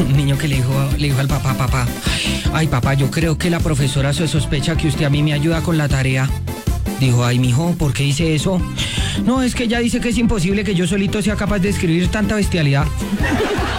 un niño que le dijo al papá, papá, ay papá, yo creo que la profesora se sospecha que usted a mí me ayuda con la tarea. Dijo, ay mijo, ¿por qué dice eso? No, es que ella dice que es imposible que yo solito sea capaz de escribir tanta bestialidad.